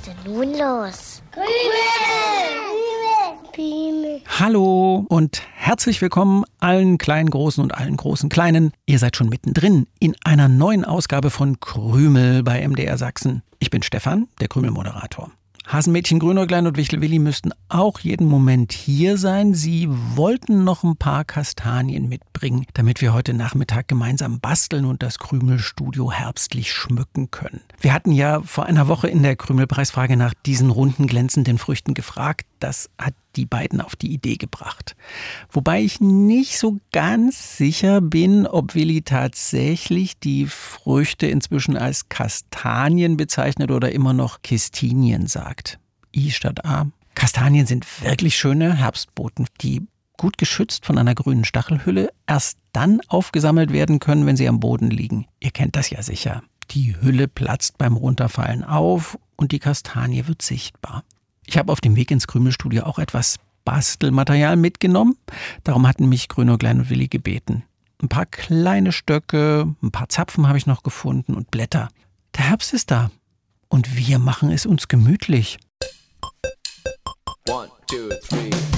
denn nun los? Krümel. Hallo und herzlich willkommen allen kleinen Großen und allen großen Kleinen. Ihr seid schon mittendrin in einer neuen Ausgabe von Krümel bei MDR Sachsen. Ich bin Stefan, der Krümel-Moderator. Hasenmädchen Grünäuglein und Wichtel-Willi müssten auch jeden Moment hier sein. Sie wollten noch ein paar Kastanien mitbringen, damit wir heute Nachmittag gemeinsam basteln und das Krümelstudio herbstlich schmücken können. Wir hatten ja vor einer Woche in der Krümelpreisfrage nach diesen runden, glänzenden Früchten gefragt. Das hat die beiden auf die Idee gebracht. Wobei ich nicht so ganz sicher bin, ob Willi tatsächlich die Früchte inzwischen als Kastanien bezeichnet oder immer noch Kistinien sagt. I statt A. Kastanien sind wirklich schöne Herbstboten, die gut geschützt von einer grünen Stachelhülle erst dann aufgesammelt werden können, wenn sie am Boden liegen. Ihr kennt das ja sicher. Die Hülle platzt beim Runterfallen auf und die Kastanie wird sichtbar. Ich habe auf dem Weg ins Krümelstudio auch etwas Bastelmaterial mitgenommen. Darum hatten mich Grünäuglein und Willi gebeten. Ein paar kleine Stöcke, ein paar Zapfen habe ich noch gefunden und Blätter. Der Herbst ist da und wir machen es uns gemütlich. 1, 2, 3